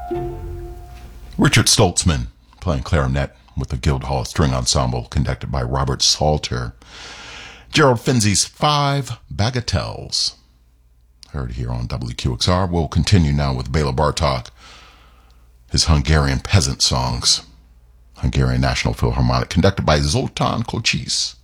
Richard Stoltzman playing clarinet with the Guildhall String Ensemble conducted by Robert Salter. Gerald Finzi's Five Bagatelles. Heard here on WQXR. We'll continue now with Bela Bartok, his Hungarian peasant songs. Hungarian National Philharmonic conducted by Zoltán Kocsis.